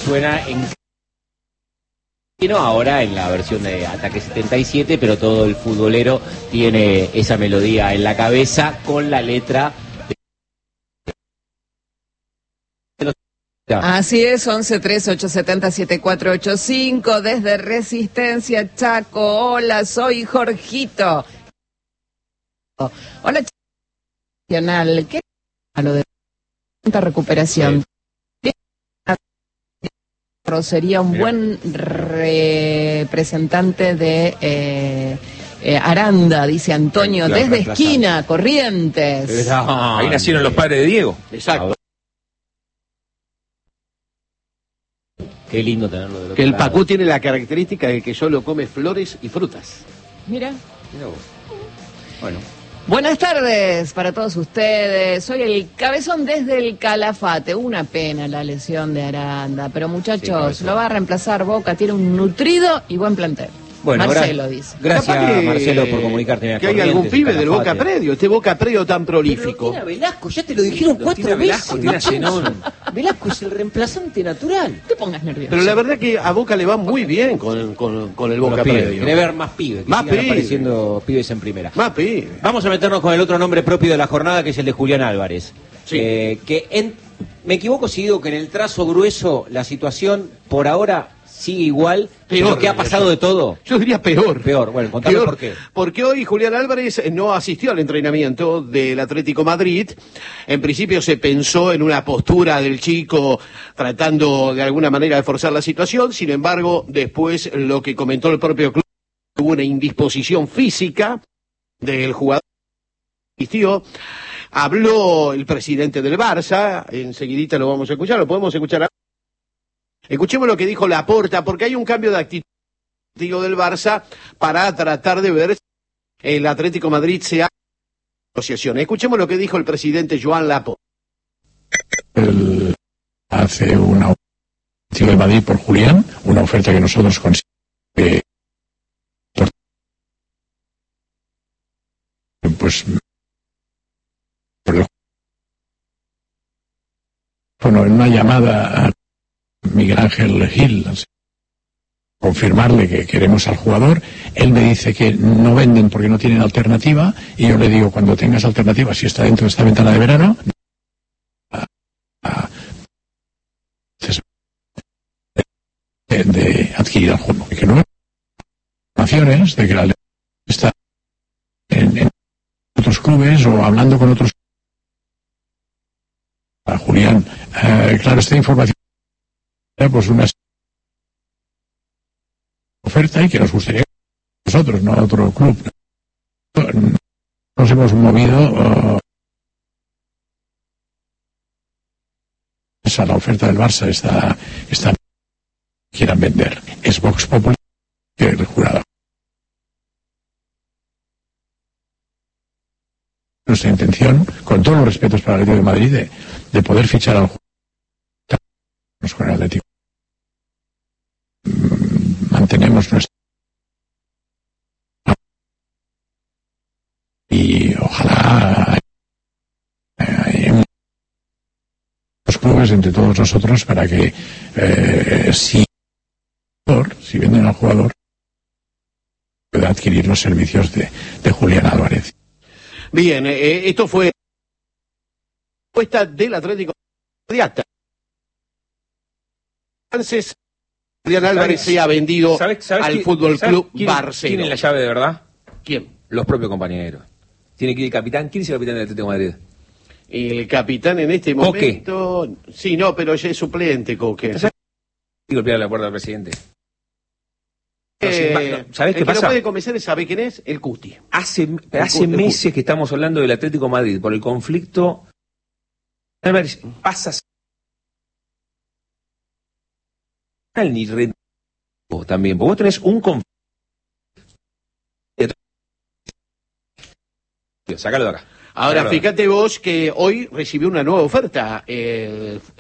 suena ahora en la versión de Ataque 77, pero todo el futbolero tiene esa melodía en la cabeza con la letra Así es, 1138707485 desde Resistencia Chaco. Hola, soy Jorgito. Hola, Nacional. ¿Qué a lo de recuperación? Sería un buen representante de Aranda, dice Antonio, desde esquina, Corrientes. Ahí nacieron los padres de Diego. Exacto. Qué lindo tenerlo de otro Que el lado. Pacú tiene la característica de que solo come flores y frutas. Mira. Mira vos. Bueno. Buenas tardes para todos ustedes. Soy el Cabezón desde el Calafate. Una pena la lesión de Aranda, pero muchachos, lo va a reemplazar Boca. Tiene un nutrido y buen plantel. Bueno, Marcelo dice. Gracias, Marcelo, por comunicarte. Que hay algún pibe del Boca Predio, este Boca Predio tan prolífico. Pero tiene a Velasco, ya te lo dijeron 4 veces. Tiene a Zenón. Velasco es el reemplazante natural. No te pongas nervioso. Pero la verdad que a Boca le va muy bien con el Boca Predio. Quiere ver más pibes, que Más sigan pibes. apareciendo pibes en primera. Más pibe. Vamos a meternos con el otro nombre propio de la jornada, que es el de Julián Álvarez. Sí. Me equivoco si digo que en el trazo grueso la situación por ahora sigue igual, Peor, pero que ha pasado de todo. Yo diría peor. Peor, bueno, contame Peor, por qué. Porque hoy Julián Álvarez no asistió al entrenamiento del Atlético Madrid. En principio se pensó en una postura del chico tratando de alguna manera de forzar la situación. Sin embargo, después lo que comentó el propio club, hubo una indisposición física del jugador que asistió. Habló el presidente del Barça, enseguidita lo vamos a escuchar, lo podemos escuchar ahora. Escuchemos lo que dijo Laporta, porque hay un cambio de actitud del Barça para tratar de ver si el Atlético Madrid se hace negociación. Escuchemos lo que dijo el presidente Joan Laporta. Él hace una oferta de Madrid por Julián, una oferta que nosotros consideramos pues bueno, en una llamada a Miguel Ángel Gil, confirmarle que queremos al jugador, él me dice que no venden porque no tienen alternativa, y yo le digo, cuando tengas alternativa, si está dentro de esta ventana de verano, de adquirir al jugador. Que no hay informaciones de que la está en otros clubes o hablando con otros. A Julián, claro, esta información pues una oferta y que nos gustaría nosotros, no a otro club. Nos hemos movido a la oferta del Barça está quieran vender. Es Vox Populi que el jurado. Nuestra intención, con todos los respetos para el Atlético de Madrid, de poder fichar al jugador con el Atlético. Mantenemos nuestra y ojalá hay los clubes entre todos nosotros para que si venden al jugador pueda adquirir los servicios de Julián Álvarez. Bien, esto fue la respuesta del Atlético Madrid. Entonces, Julián Álvarez se ha vendido al Fútbol Club Barcelona. ¿Quién es la llave de verdad? ¿Quién? Los propios compañeros. Tiene que ir el capitán. ¿Quién es el capitán del Atlético de Madrid? El capitán en este Coque. momento... Sí, no, pero ya es suplente, Coque. Y golpear la puerta del presidente. ¿Sabés el qué que pasa? no puede convencer, ¿sabe quién es? El Cuti. Hace meses que estamos hablando del Atlético de Madrid por el conflicto. Álvarez pasa ni también, porque vos tenés un conflicto. Sácalo de acá. Ahora, Sácalo de acá. fíjate vos que hoy recibió una nueva oferta.